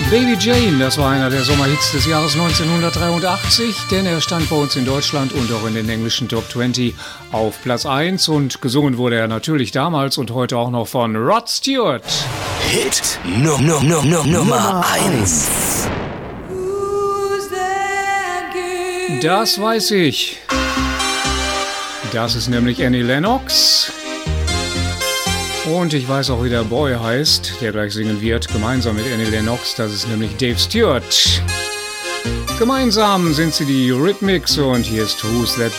Baby Jane, das war einer der Sommerhits des Jahres 1983, denn er stand bei uns in Deutschland und auch in den englischen Top 20 auf Platz 1 und gesungen wurde er natürlich damals und heute auch noch von Rod Stewart. Hit Nummer 1. Das weiß ich. Das ist nämlich Annie Lennox. Und ich weiß auch, wie der Boy heißt, der gleich singen wird, gemeinsam mit Annie Lennox. Das ist nämlich Dave Stewart. Gemeinsam sind sie die Eurythmics und hier ist Who's That